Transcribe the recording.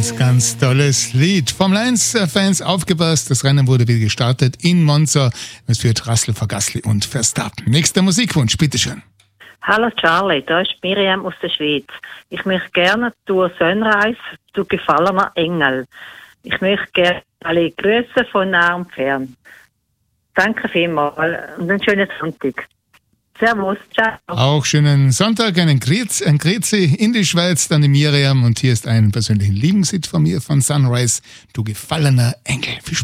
Ganz, ganz tolles Lied. Formel 1-Fans aufgepasst, das Rennen wurde wieder gestartet in Monza. Es führt Russell, Vergasly und Verstappen. Nächster Musikwunsch, bitteschön. Hallo Charlie, da ist Miriam aus der Schweiz. Ich möchte gerne durch Sunrise, du gefallener Engel. Ich möchte gerne alle Grüße von nah und fern. Danke vielmals und einen schönen Sonntag. Servus, ciao. Auch schönen Sonntag, ein Grüezi in die Schweiz, dann die Miriam. Und hier ist ein persönlicher Lieblingshit von mir, von Sunrise, du gefallener Engel. Viel Spaß.